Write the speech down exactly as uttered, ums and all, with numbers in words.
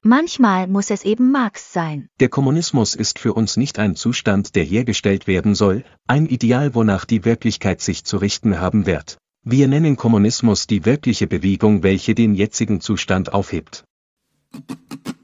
Manchmal muss es eben Marx sein. Der Kommunismus ist für uns nicht ein Zustand, der hergestellt werden soll, ein Ideal, wonach die Wirklichkeit sich zu richten haben wird. Wir nennen Kommunismus die wirkliche Bewegung, welche den jetzigen Zustand aufhebt.